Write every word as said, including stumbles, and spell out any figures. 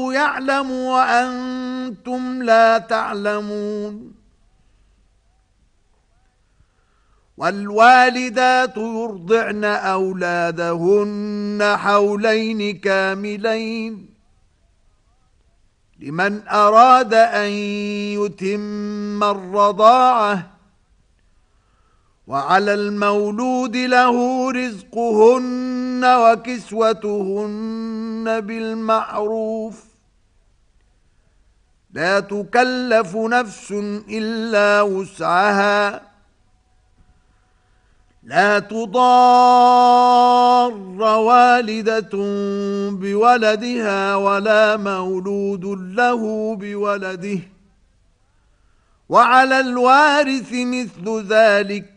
يعلم وأنتم لا تعلمون. والوالدات يرضعن أولادهن حولين كاملين لمن أراد أن يتم الرضاعة، وعلى المولود له رزقهن وكسوتهن بالمعروف، لا تكلف نفس إلا وسعها، لا تضار والدة بولدها ولا مولود له بولده، وعلى الوارث مثل ذلك،